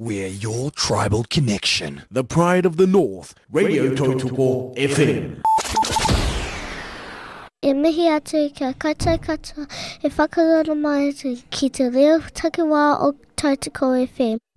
We're your tribal connection. The pride of the North, Radio Tautuko FM. E mihi atu kia koutou katoa e whakaroro mai atu ki te reo takiwā o Tautoko FM.